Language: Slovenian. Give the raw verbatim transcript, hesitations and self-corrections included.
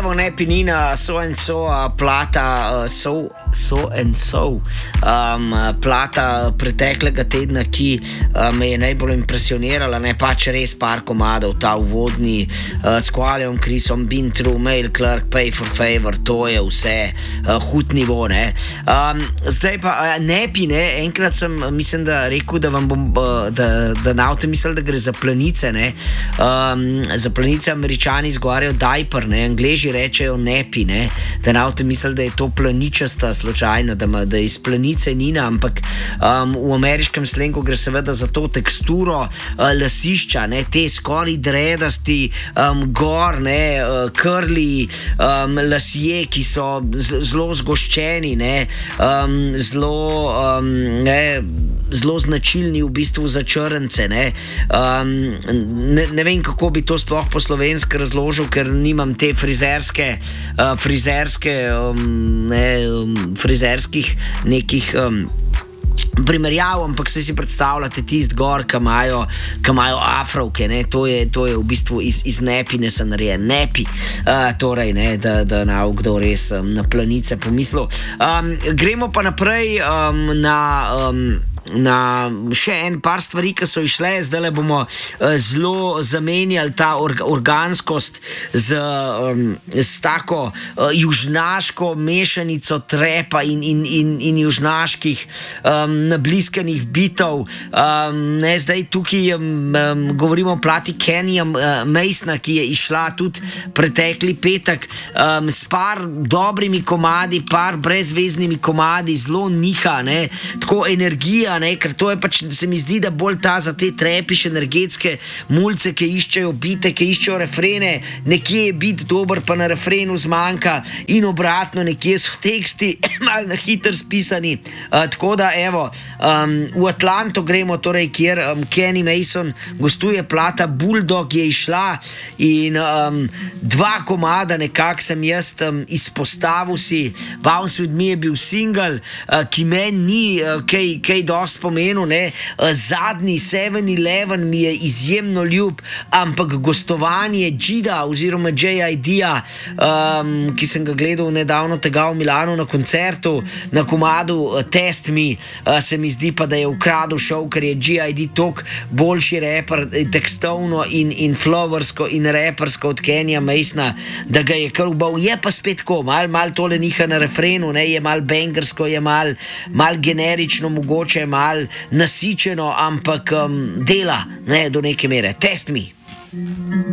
evo Nepi Nina, So and So, uh, plata, uh, So, So and So, um, plata preteklega tedna, ki uh, me je najbolj impresionirala, ne pač res par komadov, ta uvodni uh, s Qualiom, Chrisom, Been Through, Mail Clerk, Pay for Favor, to je vse uh, hud nivo, ne. Um, zdaj pa uh, Nepi, ne, enkrat sem, mislim, da rekel, da vam bom, uh, da, da na avto mislil, da gre za planice, ne. Um, za planice Američani izgovarjajo diaper, ne, Angleži rečejo Nepi, ne, da na avto mislil, da je to planičasta slučajno, da, ma, da iz planice Nina, ampak um, v ameriškem slengu gre seveda za to teksturo uh, lasišča, ne, te skoraj dredasti um, gor, ne, uh, krli um, lasje, ki so zelo zgoščeni, ne, um, zelo um, ne, zelo značilni v bistvu za črnce, ne. Um, ne, ne vem, kako bi to sploh po slovenski razložil, ker nimam te frizerske, uh, frizerske, um, ne, um, frizerskih nekih um, primerjav, ampak se si predstavljate tist gor, ki imajo, ki imajo afrovke, ne, to je, to je v bistvu iz, iz nepine se narejen, nepi, uh, torej, ne, da, da na kdo res um, na planice pomislil. Um, gremo pa naprej um, na... Um, na še en par stvari, ki so išle. Zdaj le bomo uh, zelo zamenjali ta org organskost z, um, z tako uh, južnaško mešanico trepa in, in, in, in južnaških um, nabliskanih bitov. Um, ne, zdaj tukaj um, um, govorimo o plati Kenija uh, Masona, ki je išla tudi pretekli petek um, s par dobrimi komadi, par brezveznimi komadi, zelo niha, ne, tako energija, ne, ker to je pač, se mi zdi, da bolj ta za te trepiš energetske mulce, ki iščejo bite, ki iščejo refrene, nekje je bit dober, pa na refrenu zmanjka in obratno, nekje so teksti malo na hiter spisani. Uh, tako da, evo, um, v Atlanto gremo, torej, kjer um, Kenny Mason gostuje, plata Bulldog je išla in um, dva komada nekako sem jaz um, izpostavil si. Bounce With Me je bil single, uh, ki meni ni uh, kaj, kaj dosti pomenil, ne. Zadnji seven eleven mi je izjemno ljub, ampak gostovanje Jida oziroma J I D-a, um, ki sem ga gledal nedavno tega v Milanu na koncertu, na komadu uh, Test Me, uh, se mi zdi pa, da je ukradel šov, ker je J I D tok boljši reper, tekstovno in, in flowersko in repersko od Kenija Masona, da ga je kar ubal. Je pa spet ko, mal, mal tole niha na refrenu, ne, je mal bangersko, je mal, mal generično, mogoče mal nasičeno, ampak um, dela, ne, do neke mere. Test Me.